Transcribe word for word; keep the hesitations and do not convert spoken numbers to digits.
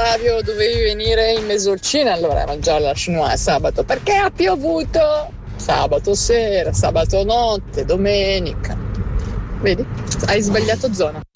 Flavio, dovevi venire in Mesolcina allora a mangiare la chinoise sabato, perché ha piovuto sabato sera, sabato notte, domenica. Vedi? Hai sbagliato zona.